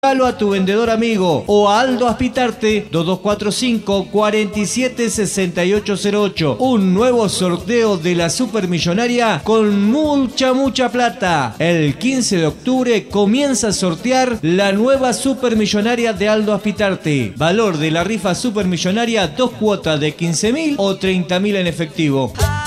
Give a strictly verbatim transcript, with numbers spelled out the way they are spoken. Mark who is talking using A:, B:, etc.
A: Dalo a tu vendedor amigo o a Aldo Aspitarte dos dos cuatro cinco, cuatro siete, seis ocho cero ocho. Un nuevo sorteo de la Supermillonaria con mucha, mucha plata. El quince de octubre comienza a sortear la nueva Supermillonaria de Aldo Aspitarte. Valor de la rifa Supermillonaria, dos cuotas de quince mil o treinta mil en efectivo.